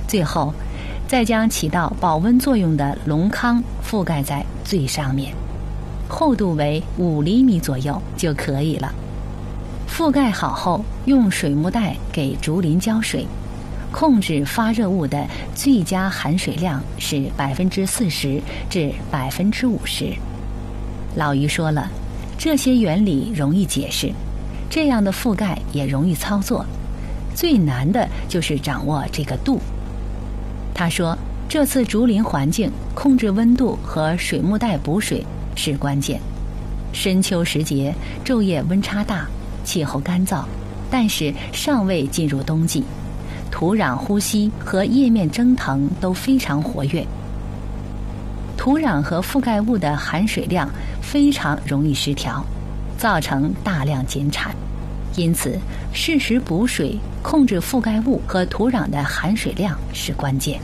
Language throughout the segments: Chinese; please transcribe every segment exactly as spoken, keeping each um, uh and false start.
最后再将起到保温作用的龙糠覆盖在最上面，厚度为五厘米左右就可以了。覆盖好后，用水木袋给竹林浇水，控制发热物的最佳含水量是百分之四十至百分之五十。老于说了，这些原理容易解释，这样的覆盖也容易操作，最难的就是掌握这个度。他说，这次竹林环境控制温度和水木袋补水是关键。深秋时节，昼夜温差大，气候干燥，但是尚未进入冬季，土壤呼吸和叶面蒸腾都非常活跃，土壤和覆盖物的含水量非常容易失调，造成大量减产。因此，适时补水，控制覆盖物和土壤的含水量是关键。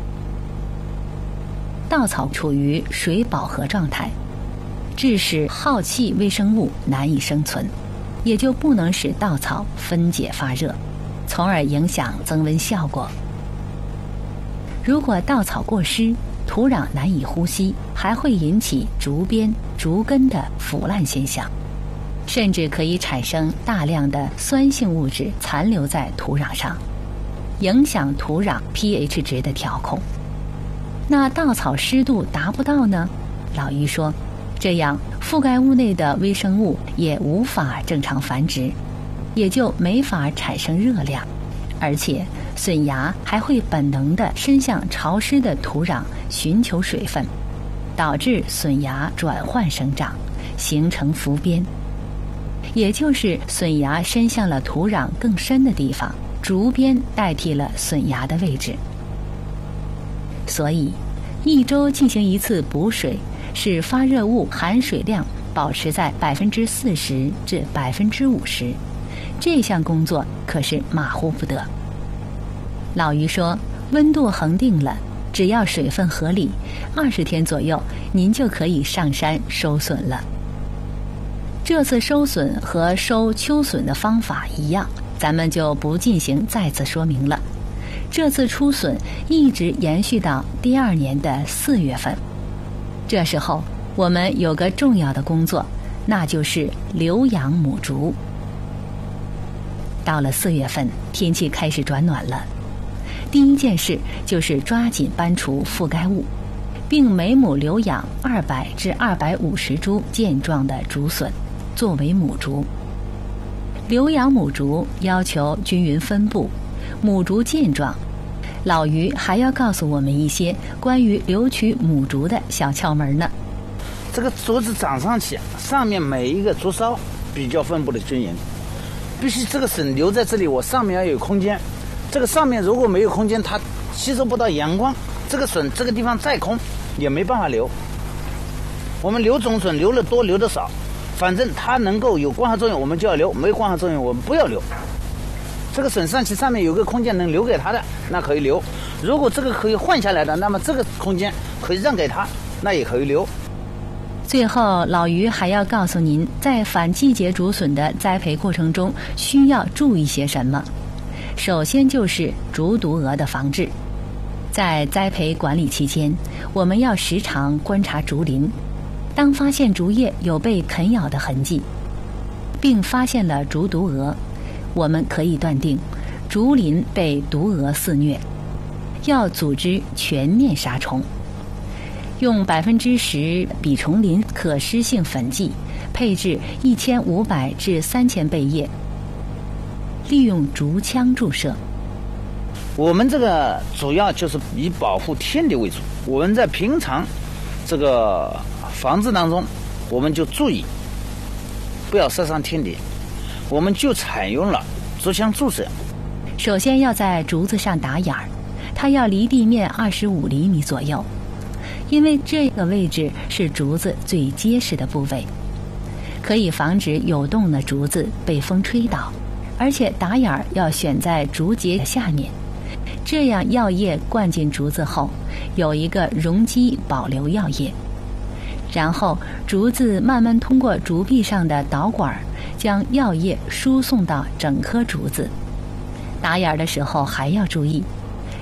稻草处于水饱和状态，致使耗气微生物难以生存，也就不能使稻草分解发热，从而影响增温效果。如果稻草过湿，土壤难以呼吸，还会引起竹编、竹根的腐烂现象，甚至可以产生大量的酸性物质残留在土壤上，影响土壤 pH 值的调控。那稻草湿度达不到呢？老于说，这样覆盖物内的微生物也无法正常繁殖，也就没法产生热量，而且笋芽还会本能地伸向潮湿的土壤寻求水分，导致笋芽转换生长，形成浮边，也就是笋芽伸向了土壤更深的地方，竹编代替了笋芽的位置。所以一周进行一次补水，使发热物含水量保持在百分之四十至百分之五十，这项工作可是马虎不得。老于说，温度恒定了，只要水分合理，二十天左右，您就可以上山收笋了。这次收笋和收秋笋的方法一样，咱们就不进行再次说明了。这次出笋一直延续到第二年的四月份，这时候我们有个重要的工作，那就是留养母竹。到了四月份，天气开始转暖了，第一件事就是抓紧搬除覆盖物，并每亩留养二百至二百五十株健壮的竹笋作为母竹。留养母竹要求均匀分布，母竹健壮。老于还要告诉我们一些关于留取母竹的小窍门呢。 这个竹子长上去，上面每一个竹梢比较分布的均匀，必须这个笋留在这里，我上面要有空间。这个上面如果没有空间，它吸收不到阳光，这个笋这个地方再空也没办法留。我们留种笋留的多留的少，反正它能够有光合作用我们就要留，没有光合作用我们不要留。这个笋上去上面有个空间能留给它的，那可以留。如果这个可以换下来的，那么这个空间可以让给它，那也可以留。 最后，老于还要告诉您，在反季节竹笋的栽培过程中需要注意些什么。首先就是竹毒蛾的防治。在栽培管理期间，我们要时常观察竹林，当发现竹叶有被啃咬的痕迹，并发现了竹毒蛾，我们可以断定竹林被毒蛾肆虐，要组织全面杀虫。用百分之十吡虫林可施性粉剂，配置一千五百至三千倍液，利用竹枪注射。 我们这个主要就是以保护天敌为主，我们在平常这个防治当中，我们就注意不要射伤天敌，我们就采用了竹枪注射。 首先要在竹子上打眼儿，它要离地面二十五厘米左右，因为这个位置是竹子最结实的部位，可以防止有洞的竹子被风吹倒，而且打眼儿要选在竹节下面，这样药液灌进竹子后，有一个容积保留药液，然后竹子慢慢通过竹壁上的导管将药液输送到整棵竹子。打眼儿的时候还要注意，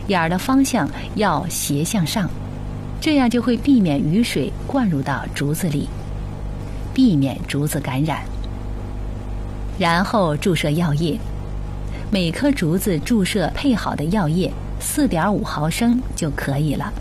眼儿的方向要斜向上，这样就会避免雨水灌入到竹子里，避免竹子感染。然后注射药液，每棵竹子注射配好的药液 四点五毫升就可以了。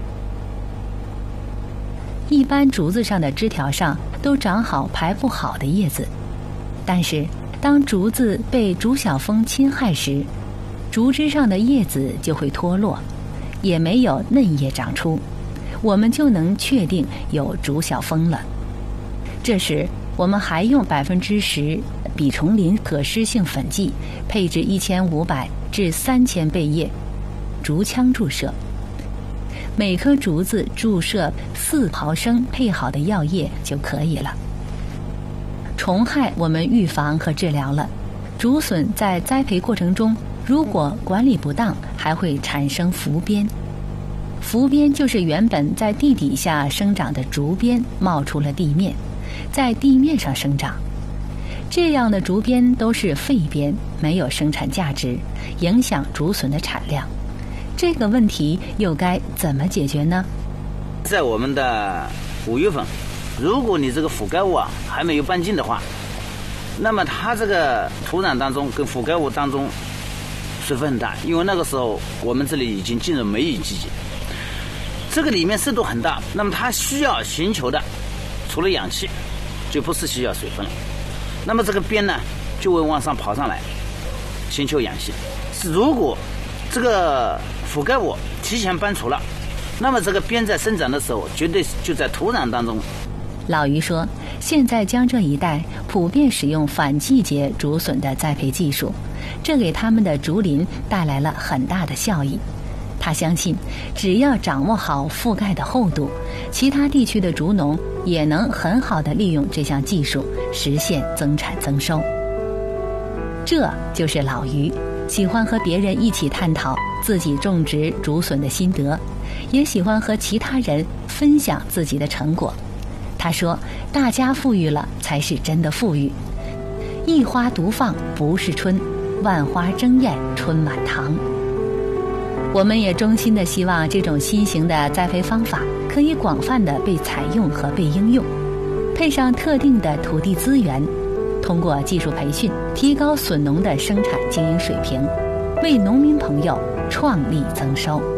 一般竹子上的枝条上都长好排不好的叶子，但是当竹子被竹小蜂侵害时，竹枝上的叶子就会脱落，也没有嫩叶长出，我们就能确定有竹小蜂了。这时我们还用百分之十吡虫林可施性粉剂配置一千五百至三千倍液，竹腔注射，每棵竹子注射四毫升配好的药液就可以了。虫害我们预防和治疗了，竹笋在栽培过程中如果管理不当，还会产生浮边。浮边就是原本在地底下生长的竹鞭冒出了地面，在地面上生长，这样的竹鞭都是废鞭，没有生产价值，影响竹笋的产量。这个问题又该怎么解决呢？ 在我们的五月份，如果你这个覆盖物啊还没有搬进的话，那么它这个土壤当中跟覆盖物当中水分很大，因为那个时候我们这里已经进入梅雨季节，这个里面湿度很大，那么它需要寻求的除了氧气就不是需要水分了，那么这个边呢就会往上跑上来寻求氧气。如果这个覆盖物提前搬除了，那么这个边在生长的时候绝对就在土壤当中。 老于说，现在江浙一带普遍使用反季节竹笋的栽培技术，这给他们的竹林带来了很大的效益。他相信只要掌握好覆盖的厚度，其他地区的竹农也能很好地利用这项技术，实现增产增收。这就是老于喜欢和别人一起探讨自己种植竹笋的心得，也喜欢和其他人分享自己的成果。他说，大家富裕了才是真的富裕，一花独放不是春，万花争艳春满堂。我们也衷心的希望这种新型的栽培方法可以广泛的被采用和被应用，配上特定的土地资源，通过技术培训提高笋农的生产经营水平，为农民朋友创利增收。